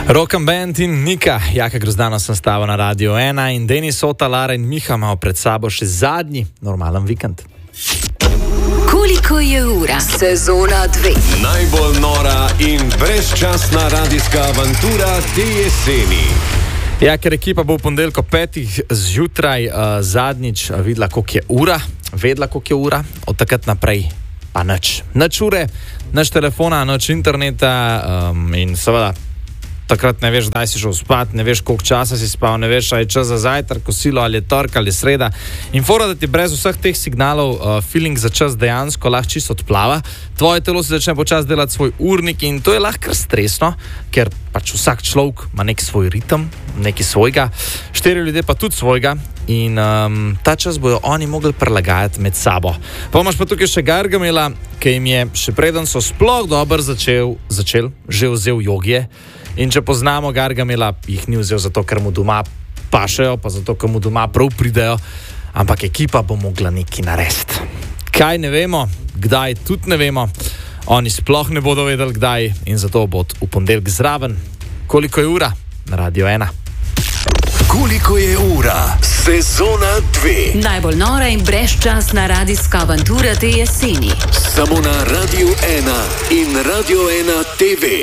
Rock and Band in Nika, Jaka Grozdana sem stava na Radio 1 in Denis Ota, Lara in Miha imamo pred sabo še zadnji normalen vikend. Koliko je ura? Sezona 2. Najbolj nora in brezčasna radijska avantura te jeseni. Ja, ker ekipa bo v ponedeljko 5 zjutraj zadnjič videla, koliko je ura, vedela, koliko je ura, od takrat naprej pa nič. Nič ure, nič telefona, nič interneta in seveda takrat ne veš, kdaj si šel spat, ne veš, koliko časa si spal, ne veš, ali je čas za zajtrk, kosilo, ali je tork, ali je sreda. In fora, da ti brez vseh teh signalov feeling za čas dejansko lahko čisto odplava. Tvoje telo se začne počasi delati svoj urnik in to je lahko kar stresno, ker pač vsak človek ima nek svoj ritem, nekaj svojega, 4 ljudje pa tudi svojega in ta čas bojo oni mogli prilagajati med sabo. Pa imaš pa tukaj še Gargamela, ki jim je še preden so sploh dobro že vzel jogije. In če poznamo Gargamela, jih ni vzel zato, ker mu doma pašejo, pa zato, ker mu doma prav pridejo, ampak ekipa bo mogla nekaj narediti. Kaj ne vemo, kdaj tudi ne vemo, oni sploh ne bodo vedeli kdaj in zato bo v ponedeljek zraven. Koliko je ura na Radio 1? Koliko je ura? Sezona 2. Najbolj nora in brezčasna radijska avantura te jeseni. Samo na Radio 1 in Radio 1 TV.